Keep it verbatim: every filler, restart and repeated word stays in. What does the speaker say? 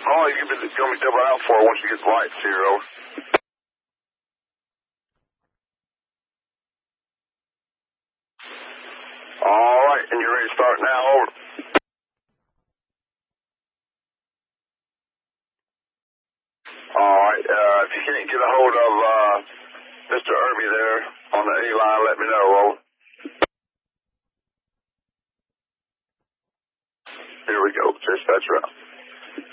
Oh, you can be, you want me to double out for once you get the lights here, over. All right, and you're ready to start now, over. All right, uh, if you can't get a hold of uh, Mister Irby there on the A line, let me know, over. Here we go, dispatch route.